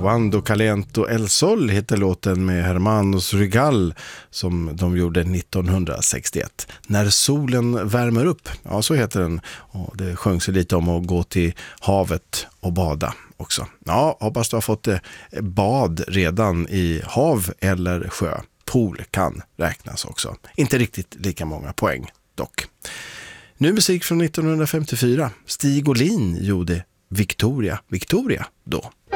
Quando Calento El Sol heter låten med Hermanos Regal som de gjorde 1961. När solen värmer upp, ja så heter den. Och det sjöngs lite om att gå till havet och bada också. Ja, hoppas du har fått bad redan i hav eller sjö. Pool kan räknas också. Inte riktigt lika många poäng dock. Nu musik från 1954. Stig Olin gjorde Victoria då.